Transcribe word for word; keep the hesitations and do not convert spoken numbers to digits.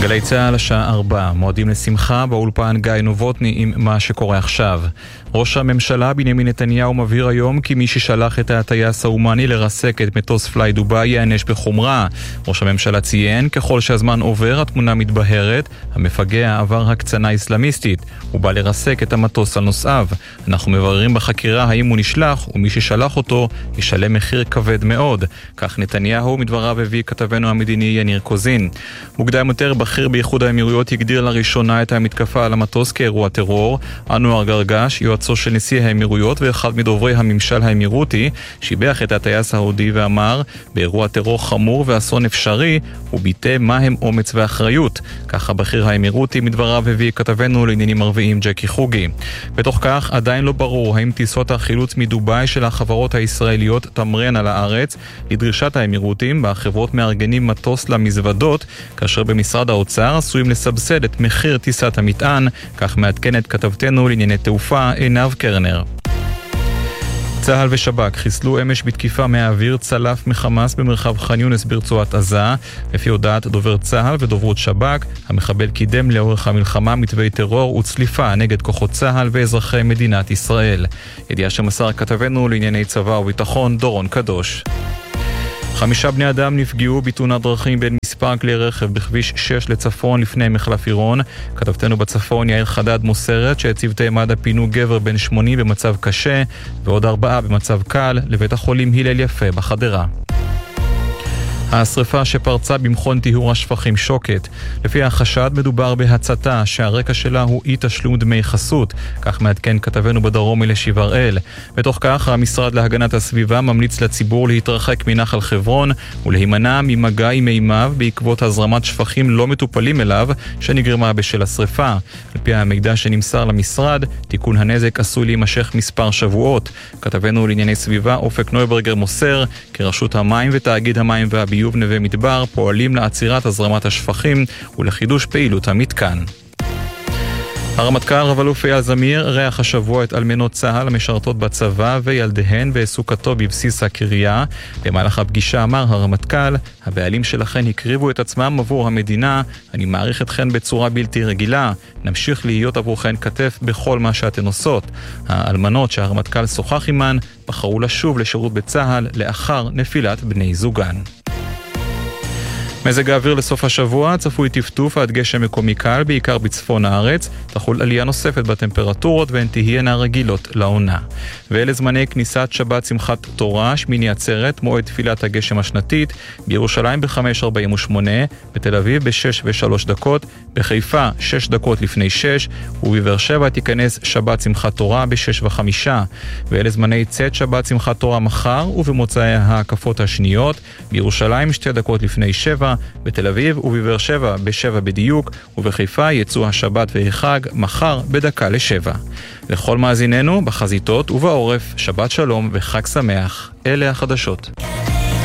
גלי צהל השעה ארבע, מועדים לשמחה באולפן גיא נובוטני עם מה שקורה עכשיו. ראש הממשלה בנימין נתניהו מבהיר היום כי מי ששלח את הטייס האומני לרסק את מטוס פליי דוביי יענש בחומרה. ראש הממשלה ציין ככל שהזמן עובר התמונה מתבהרת, המפגע עבר הקצנה איסלאמיסטית, הוא בא לרסק את המטוס על נוסעיו. אנחנו מבררים בחקירה האם הוא נשלח ומי ששלח אותו ישלם מחיר כבד מאוד. כך נתניהו מדבריו הביא כתבנו המדיני יניר קוזין. מוקדם יותר בכיר באיחוד האמירויות הגדיר לראשונה את המתקפה על המטוס כאירוע טרור. אנואר גרגש, יועצו של נשיא האמירויות ואחד מדוברי הממשל האמירותי, שיבח את הטייס ההודי ואמר, באירוע טרור חמור ואסון אפשרי, הוא ביטא מה הם אומץ ואחריות. ככה בכיר האמירותי מדבריו הביא כתבנו לעניינים ערביים ג'קי חוגי. בתוך כך עדיין לא ברור האם טיסות החילוץ מדובאי של החברות הישראליות תמרן על הארץ. לדרישת האמירותים, בחברות מארגנים מטוס למזוודות, כאשר במשרד האוצר עשויים לסבסד את מחיר טיסת המטען, כך מעדכנת כתבתנו לענייני תעופה עינב קרנר. צהל ושב"כ חיסלו אמש בתקיפה מהאוויר צלף מחמאס במרחב ח'אן יונס ברצועת עזה. לפי הודעת דובר צהל ודוברות שב"כ, המחבל קידם לאורך המלחמה מתווי טרור וצליפה נגד כוחות צהל ואזרחי מדינת ישראל. ידיעה שמסר כתבנו לענייני צבא וביטחון דורון קדוש. חמישה בני אדם נפגעו בתאונת דרכים בין מספר כלי רכב בכביש שש לצפון לפני מחלף עירון. כתבתנו בצפון יאיר חדד מוסרת שצוותי מד"א פינו גבר בן שמונים במצב קשה ועוד ארבעה במצב קל לבית החולים הלל יפה בחדרה. השריפה שפרצה במכון טיהור השפכים שוקת. לפי החשד מדובר בהצתה שהרקע שלה הוא אי תשלום דמי חסות, כך מעדכן כתבנו בדרום אלישיב הראל. בתוך כך המשרד להגנת הסביבה ממליץ לציבור להתרחק מנחל חברון ולהימנע ממגע עם מימיו בעקבות הזרמת שפכים לא מטופלים אליו שנגרמה בשל השריפה. על פי המידע שנמסר למשרד, תיקון הנזק עשוי להימשך מספר שבועות. כתבנו לענייני סביבה אופק נויברגר מוסר כי רשות המים ותאגיד המים והביוב ביוב נווה מדבר פועלים לעצירת הזרמת השפכים ולחידוש פעילות המתקן. הרמטכ"ל רב-אלוף אייל זמיר ריח השבוע את אלמנות צה"ל המשרתות בצבא וילדיהן ועסוקתו בבסיס הקריה. במהלך הפגישה אמר הרמטכ"ל, הבעלים שלכן הקריבו את עצמם עבור המדינה, אני מעריך אתכן בצורה בלתי רגילה, נמשיך להיות עבורכן כתף בכל מה שאתן עושות. האלמנות שהרמטכ"ל שוחח עימן בחרו לשוב לשירות בצה"ל לאחר נפילת בני זוגן. מזג האוויר לסוף השבוע, צפוי טפטוף עד גשם מקומי קל, בעיקר בצפון הארץ, תחול עלייה נוספת בטמפרטורות והן תהיינה רגילות לעונה. ואלה זמני כניסת שבת שמחת תורה, שמיני עצרת, מועד תפילת הגשם השנתית, בירושלים ב-חמש ארבעים ושמונה, בתל אביב ב-שש ושלוש דקות, בחיפה שש דקות לפני שש, ובבאר שבע תיכנס שבת שמחת תורה ב-שש וחמישה. ואלה זמני צאת שבת שמחת תורה מחר ובמוצאי ההקפות השניות, בירושלים שתי דקות לפני שבע, בתל אביב ובבאר שבע בשבע בדיוק, ובחיפה יצאו השבת והחג מחר בדקה לשבע. לכל מאזיננו בחזיתות ובעורף, שבת שלום וחג שמח. אלה החדשות.